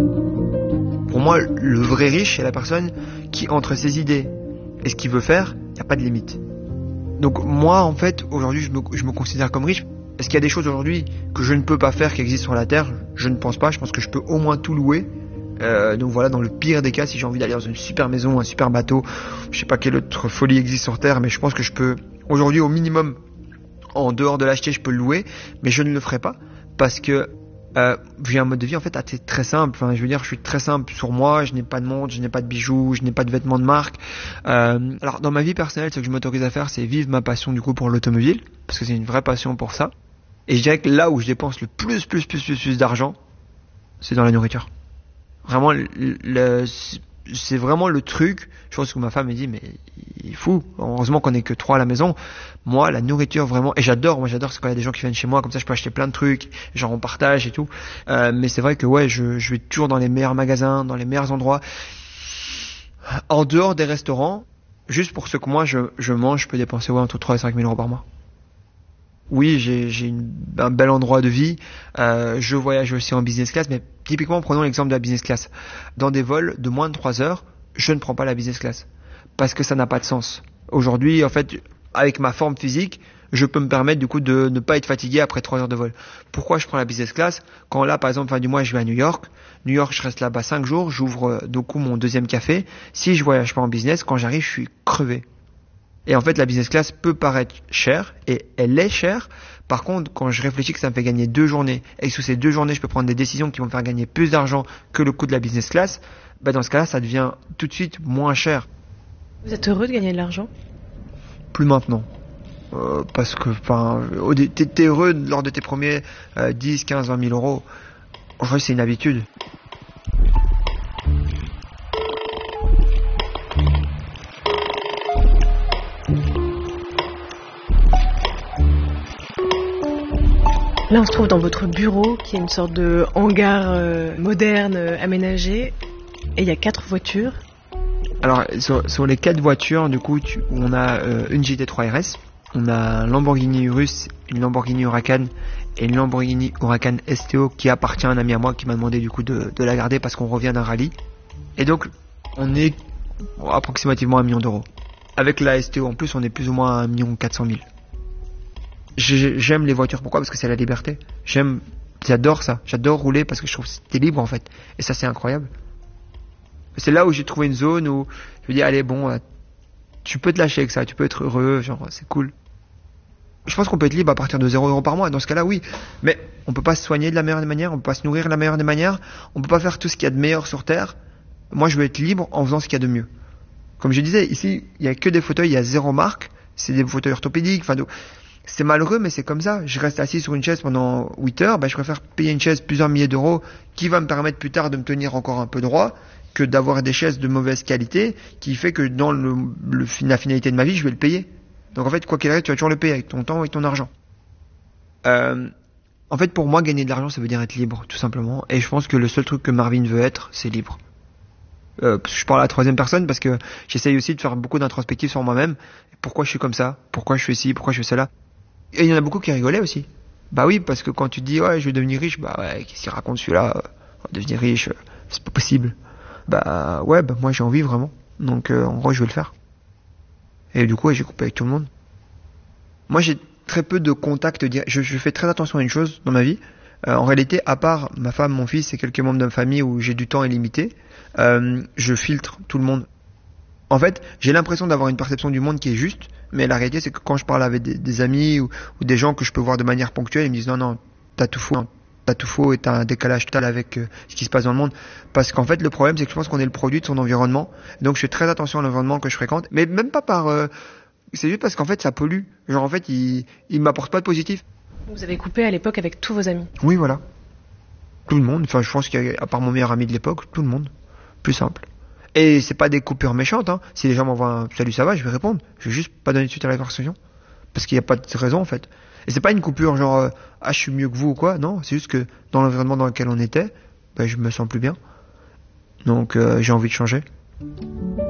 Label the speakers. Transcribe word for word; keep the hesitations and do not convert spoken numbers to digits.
Speaker 1: Pour moi, le vrai riche, c'est la personne qui, entre ses idées et ce qu'il veut faire, il n'y a pas de limite. Donc moi, en fait, aujourd'hui, je me, je me considère comme riche. Est-ce qu'il y a des choses aujourd'hui que je ne peux pas faire qui existent sur la Terre? Je ne pense pas. Je pense que je peux au moins tout louer. Euh, donc voilà, dans le pire des cas, si j'ai envie d'aller dans une super maison, un super bateau, je sais pas quelle autre folie existe sur Terre, mais je pense que je peux, aujourd'hui, au minimum, en dehors de l'acheter, je peux le louer, mais je ne le ferai pas parce que euh, j'ai un mode de vie en fait assez très simple. Enfin, je veux dire, je suis très simple sur moi. Je n'ai pas de montre, je n'ai pas de bijoux, je n'ai pas de vêtements de marque. Euh, alors, dans ma vie personnelle, ce que je m'autorise à faire, c'est vivre ma passion du coup pour l'automobile, parce que c'est une vraie passion pour ça. Et je dirais que là où je dépense le plus, plus, plus, plus, plus d'argent, c'est dans la nourriture. Vraiment, le, le, c'est vraiment le truc. Je pense que ma femme me dit, mais il est fou. Heureusement qu'on est que trois à la maison. Moi, la nourriture, vraiment, et j'adore, moi j'adore, c'est quand il y a des gens qui viennent chez moi, comme ça je peux acheter plein de trucs, genre on partage et tout. Euh, mais c'est vrai que ouais, je, je vais toujours dans les meilleurs magasins, dans les meilleurs endroits. En dehors des restaurants, juste pour ce que moi je, je mange, je peux dépenser ouais, entre trois et cinq mille euros par mois. Oui, j'ai, j'ai une, un bel endroit de vie. Euh, je voyage aussi en business class, mais typiquement, prenons l'exemple de la business class. Dans des vols de moins de trois heures, je ne prends pas la business class parce que ça n'a pas de sens. Aujourd'hui, en fait, avec ma forme physique, je peux me permettre du coup de ne pas être fatigué après trois heures de vol. Pourquoi je prends la business class? Quand là, par exemple, fin du mois, je vais à New York. New York, je reste là-bas cinq jours. J'ouvre du coup mon deuxième café. Si je voyage pas en business, quand j'arrive, je suis crevé. Et en fait, la business class peut paraître chère, et elle est chère. Par contre, quand je réfléchis que ça me fait gagner deux journées, et que sous ces deux journées, je peux prendre des décisions qui vont me faire gagner plus d'argent que le coût de la business class, bah dans ce cas-là, ça devient tout de suite moins cher.
Speaker 2: Vous êtes heureux de gagner de l'argent?
Speaker 1: Plus maintenant. Euh, parce que, enfin, t'es, t'es heureux lors de tes premiers euh, dix, quinze, vingt mille euros. Aujourd'hui, c'est une habitude.
Speaker 2: Là, on se trouve dans votre bureau, qui est une sorte de hangar euh, moderne, euh, aménagé, et il y a quatre voitures.
Speaker 1: Alors, sur, sur les quatre voitures, du coup, tu, on a euh, une G T trois R S, on a un Lamborghini Urus, une Lamborghini Huracan et une Lamborghini Huracan S T O qui appartient à un ami à moi qui m'a demandé du coup de, de la garder parce qu'on revient d'un rallye. Et donc, on est bon, approximativement à un million d'euros. Avec la S T O en plus, on est plus ou moins à un million quatre cent mille. J'aime les voitures, pourquoi? Parce que c'est la liberté. J'aime, j'adore ça. J'adore rouler parce que je trouve que t'es libre en fait. Et ça c'est incroyable. C'est là où j'ai trouvé une zone où je me dis allez bon, tu peux te lâcher avec ça, tu peux être heureux, genre c'est cool. Je pense qu'on peut être libre à partir de zéro euros par mois. Dans ce cas-là, oui. Mais on peut pas se soigner de la meilleure des manières, on peut pas se nourrir de la meilleure des manières, on peut pas faire tout ce qu'il y a de meilleur sur Terre. Moi, je veux être libre en faisant ce qu'il y a de mieux. Comme je disais, ici, il y a que des fauteuils, il y a zéro marque. C'est des fauteuils orthopédiques, enfin, c'est malheureux, mais c'est comme ça. Je reste assis sur une chaise pendant huit heures, ben je préfère payer une chaise plusieurs milliers d'euros qui va me permettre plus tard de me tenir encore un peu droit que d'avoir des chaises de mauvaise qualité qui fait que dans le, le, la finalité de ma vie, je vais le payer. Donc en fait, quoi qu'il arrive, tu vas toujours le payer avec ton temps et ton argent. Euh, en fait, pour moi, gagner de l'argent, ça veut dire être libre, tout simplement. Et je pense que le seul truc que Marvin veut être, c'est libre. Euh, je parle à la troisième personne parce que j'essaye aussi de faire beaucoup d'introspective sur moi-même. Pourquoi je suis comme ça? Pourquoi je fais ci? Pourquoi je fais cela? Et il y en a beaucoup qui rigolaient aussi. Bah oui, parce que quand tu te dis ouais, je vais devenir riche, bah ouais, qu'est-ce qu'il raconte celui-là? euh, Devenir riche, euh, c'est pas possible. Bah ouais, bah moi j'ai envie vraiment. Donc euh, en gros, je vais le faire. Et du coup, ouais, j'ai coupé avec tout le monde. Moi, j'ai très peu de contacts. Je, je fais très attention à une chose dans ma vie. Euh, en réalité, à part ma femme, mon fils et quelques membres de ma famille où j'ai du temps illimité, euh, je filtre tout le monde. En fait, j'ai l'impression d'avoir une perception du monde qui est juste, mais la réalité, c'est que quand je parle avec des, des amis ou, ou des gens que je peux voir de manière ponctuelle, ils me disent non, non, t'as tout faux, hein. T'as tout faux et t'as un décalage total avec euh, ce qui se passe dans le monde. Parce qu'en fait, le problème, c'est que je pense qu'on est le produit de son environnement. Donc, je fais très attention à l'environnement que je fréquente, mais même pas par... Euh, c'est juste parce qu'en fait, ça pollue. Genre, en fait, il, il m'apporte pas de positif.
Speaker 2: Vous avez coupé à l'époque avec tous vos amis?
Speaker 1: Oui, voilà. Tout le monde. Enfin, je pense qu'à part mon meilleur ami de l'époque, tout le monde. Plus simple. Et c'est pas des coupures méchantes, hein. Si les gens m'envoient un salut, ça va, je vais répondre. Je vais juste pas donner de suite à la conversation. Parce qu'il n'y a pas de raison, en fait. Et c'est pas une coupure genre, euh, ah, je suis mieux que vous ou quoi. Non, c'est juste que dans l'environnement dans lequel on était, ben, je me sens plus bien. Donc, euh, j'ai envie de changer.